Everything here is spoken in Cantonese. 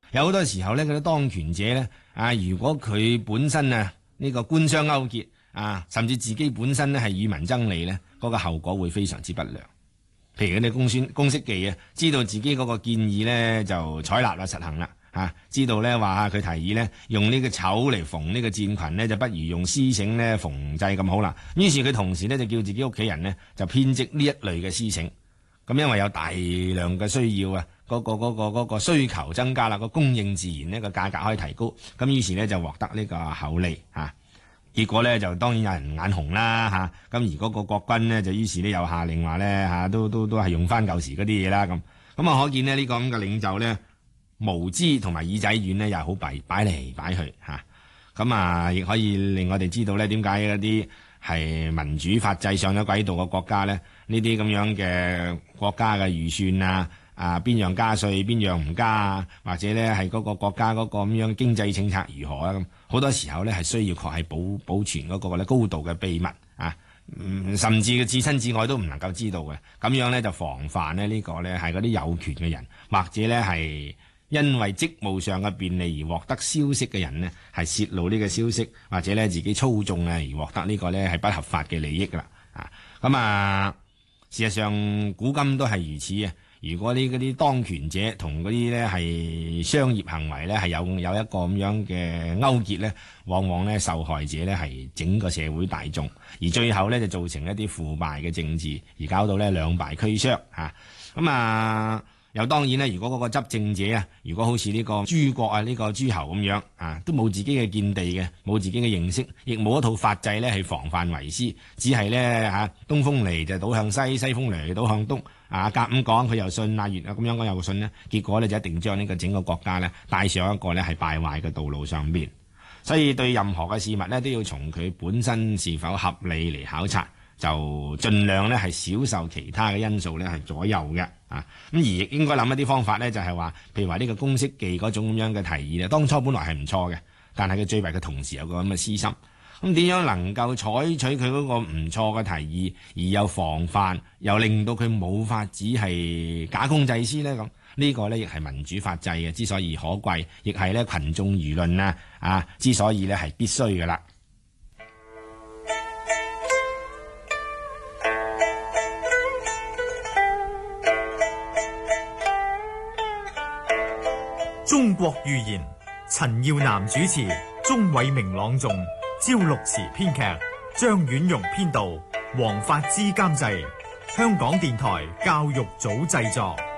有好多時候咧，嗰啲當權者咧如果佢本身呢個官商勾結甚至自己本身咧係與民爭利咧，嗰個後果會非常之不良。譬如嗰啲公識記知道自己嗰個建議咧就採納啦、實行啦。知道咧話佢提議咧用呢個綢嚟縫呢個戰裙咧，就不如用絲繩咧縫製咁好啦。於是佢同時咧就叫自己屋企人咧就編織呢一類嘅絲繩。咁因為有大量嘅需要嗰個需求增加啦，個供應自然呢個價格可以提高。咁於是咧就獲得呢個厚利結果咧就當然有人眼紅啦咁而嗰個國軍呢，就於是呢又下令話咧都係用翻舊時嗰啲嘢啦咁。可見呢個咁嘅領袖咧，無知同埋耳仔軟呢，又好擺嚟擺去亦可以令我哋知道咧點解嗰啲係民主法制上咗軌道嘅國家咧，呢啲咁樣嘅國家嘅預算邊樣加稅邊樣唔加或者咧係嗰個國家嗰個咁樣經濟政策如何咁，好多時候咧係需要確係保存嗰個咧高度嘅秘密甚至嘅至親至愛都唔能夠知道嘅，咁樣咧就防範呢個咧係嗰啲有權嘅人或者咧係因為職務上嘅便利而獲得消息嘅人呢，係泄露呢個消息或者咧自己操縱而獲得呢個咧係不合法嘅利益噶啦事實上古今都係如此如果嗰啲當權者同嗰啲咧係商業行為咧係有一個咁樣嘅勾結咧，往往咧受害者咧係整個社會大眾，而最後咧就造成一啲腐敗嘅政治，而搞到咧兩敗俱傷又當然咧，如果嗰個執政者如果好似呢個諸國呢個諸侯咁樣都冇自己嘅見地嘅，冇自己嘅認識，亦冇一套法制咧係防範為師，只係咧東風嚟就倒向西，西風嚟就倒向東夾咁講佢又信月咁樣講又信呢，結果咧就一定將呢個整個國家咧帶上一個咧係敗壞嘅道路上邊。所以對任何嘅事物咧都要從佢本身是否合理嚟考察，就盡量咧係少受其他嘅因素咧係左右嘅咁而亦應該諗一啲方法咧，就係話譬如話呢個公識記嗰種咁樣嘅提議咧，當初本來係唔錯嘅，但係佢最弊嘅同時有個咁嘅私心。咁點樣能夠採取佢嗰個唔錯嘅提議，而又防範，又令到佢冇法子係假公濟私呢？咁呢個呢，亦係民主法制嘅之所以可貴，亦係咧群眾輿論之所以咧係必須㗎啦。 中國寓言，陳耀南主持，鍾偉明朗誦，趙六慈編劇，張婉容編導，黃發之監製，香港電台教育組製作。